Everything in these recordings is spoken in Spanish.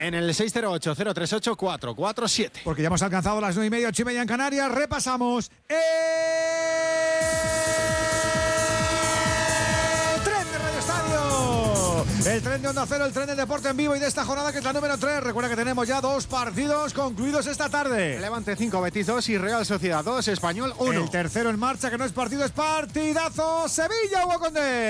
En el 608-038-447. Porque ya hemos alcanzado las 9:30, 8:30 en Canarias. Repasamos tren de Radio Estadio. El tren de Onda Cero, el tren del deporte en vivo y de esta jornada que es la número 3. Recuerda que tenemos ya 2 partidos concluidos esta tarde. Levante 5, Betis 2 y Real Sociedad 2, Español 1. El tercero en marcha, que no es partido, es partidazo. Sevilla, Hugo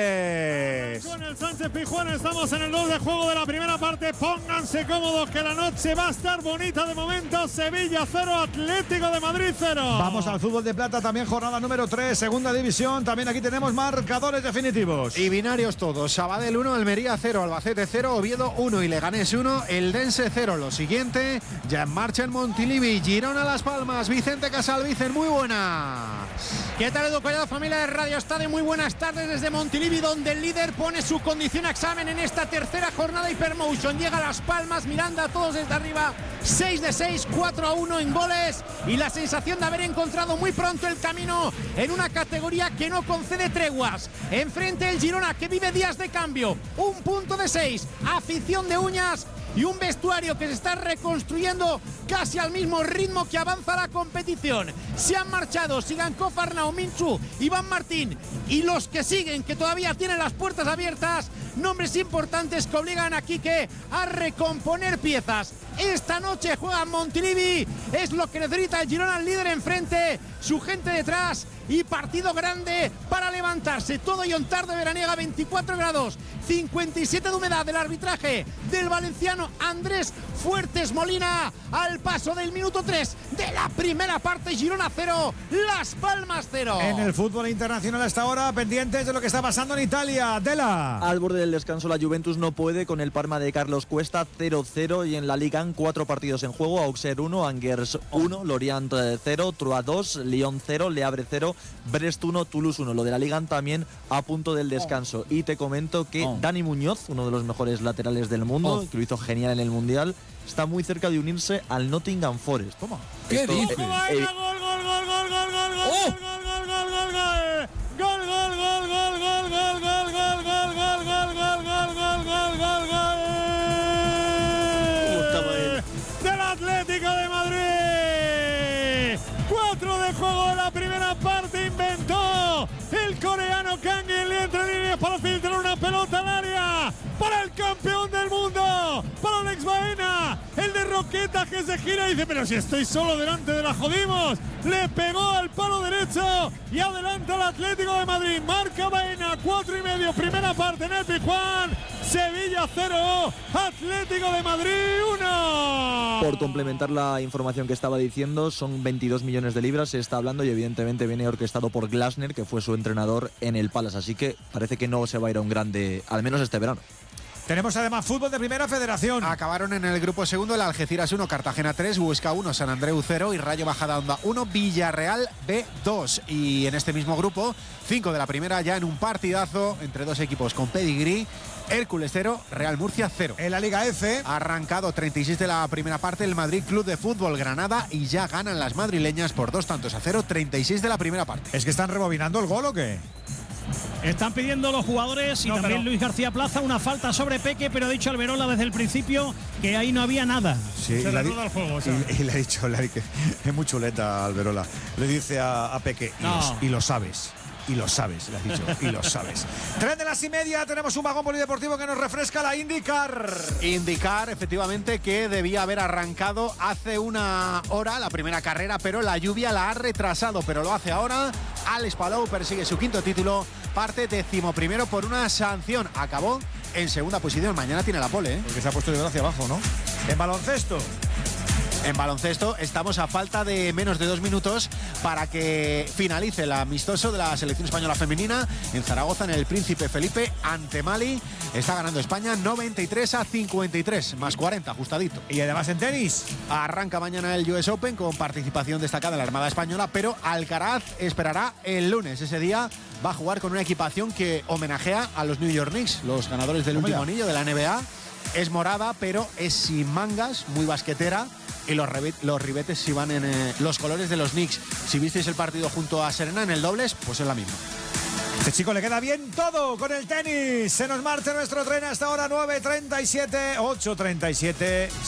Condés. Con el Sánchez Pizjuán estamos en el 2 de juego de la primera parte. Pónganse cómodos que la noche va a estar bonita de momento. Sevilla 0, Atlético de Madrid 0. Vamos al fútbol de plata, también jornada número 3, segunda división. También aquí tenemos marcadores definitivos. Y binarios todos. Sabadell 1, Almería 0, Albacete 0, Oviedo 1 y Leganés 1, Eldense 0. Lo siguiente, ya en marcha en Montilivi, Girona Las Palmas, Vicente Casal. Vicen, muy buenas. ¿Qué tal, Edu Collado, familia de Radio Estadio? Muy buenas tardes desde Montilivi, donde el líder pone su condición a examen en esta tercera jornada Hypermotion. Llega a Las Palmas, Miranda, todos desde arriba, 6 de 6, 4-1 en goles y la sensación de haber encontrado muy pronto el camino en una categoría que no concede treguas. Enfrente el Girona, que vive días de cambio, 1 punto de 6, afición de uñas y un vestuario que se está reconstruyendo casi al mismo ritmo que avanza la competición. Se han marchado Sigankov, Arnau, Minchu, Iván Martín y los que siguen, que todavía tienen las puertas abiertas, nombres importantes que obligan a Quique a recomponer piezas. Esta noche juega Montilivi, es lo que necesita el Girona, el líder enfrente, su gente detrás y partido grande para levantarse. Todo Yontar de veraniega, 24 grados, 57 de humedad. Del arbitraje del valenciano Andrés Fuertes Molina al paso del minuto 3 de la primera parte. Girona 0, Las Palmas 0. En el fútbol internacional hasta ahora, pendientes de lo que está pasando en Italia. Dela. Al borde del descanso, la Juventus no puede con el Parma de Carlos Cuesta, 0-0, y en la Liga 4 partidos en juego: Auxerre 1, Angers 1, Lorient 0, Troyes 2, Lyon 0, Le Havre 0, Brest 1, Toulouse 1. Lo de la Liga también a punto del descanso. Y te comento que Dani Muñoz, uno de los mejores laterales del mundo, que lo hizo genial en el Mundial, está muy cerca de unirse al Nottingham Forest. Toma. ¿Qué dices? Gol, gol, gol, gol, gol, gol, gol, gol, gol, gol, gol, gol, gol, gol, gol. Gol, gol, gol, gol, gol, gol, gol, gol, gol, gol, gol, gol, gol, gol, del Atlético de Madrid. 4 de juego de la primera parte. Inventó el coreano Kang In-lee entre líneas para filtrar una pelota al área para el campeón del mundo, para Alex Baena, el de Roqueta, que se gira y dice: pero si estoy solo delante de la jodimos. Le pegó al palo derecho y adelanta al Atlético de Madrid. Marca Baena, 4:30, primera parte en el Pizjuán. Sevilla 0, Atlético de Madrid 1. Por complementar la información que estaba diciendo, son 22 millones de libras, se está hablando, y evidentemente viene orquestado por Glasner, que fue su entrenador en el Palace, así que parece que no se va a ir a un grande, al menos este verano. Tenemos además fútbol de primera federación. Acabaron en el grupo segundo el Algeciras 1, Cartagena 3, Huesca 1, San Andreu 0 y Rayo Majadahonda 1, Villarreal B2. Y en este mismo grupo, 5 de la primera, ya en un partidazo entre dos equipos con pedigrí. Hércules 0, Real Murcia 0. En la Liga F, arrancado 36 de la primera parte el Madrid Club de Fútbol Granada y ya ganan las madrileñas por 2-0, 36 de la primera parte. ¿Es que están rebobinando el gol o qué? Están pidiendo los jugadores y también Luis García Plaza una falta sobre Peque, pero ha dicho Alberola desde el principio que ahí no había nada. Sí, se le rueda el juego. Y le ha dicho, que es muy chuleta Alberola. Le dice a Peque, y lo sabes. Y lo sabes, le has dicho, y lo sabes. 3 de las y media, tenemos un vagón polideportivo que nos refresca la IndyCar. IndyCar, efectivamente, que debía haber arrancado hace una hora la primera carrera, pero la lluvia la ha retrasado, pero lo hace ahora. Alex Palou persigue su 5º título, parte 11º por una sanción. Acabó en segunda posición, mañana tiene la pole, ¿eh? Porque se ha puesto de brazo hacia abajo, ¿no? En baloncesto. En baloncesto estamos a falta de menos de 2 minutos para que finalice el amistoso de la selección española femenina en Zaragoza, en el Príncipe Felipe ante Mali. Está ganando España 93-53, más 40, ajustadito. Y además en tenis. Arranca mañana el US Open con participación destacada de la Armada Española, pero Alcaraz esperará el lunes. Ese día va a jugar con una equipación que homenajea a los New York Knicks, los ganadores del último anillo de la NBA. Es morada, pero es sin mangas, muy basquetera. Y los ribetes si van en los colores de los Knicks. Si visteis el partido junto a Serena en el dobles, pues es la misma. Este chico le queda bien todo con el tenis. Se nos marcha nuestro tren hasta ahora 9:37, 8:37.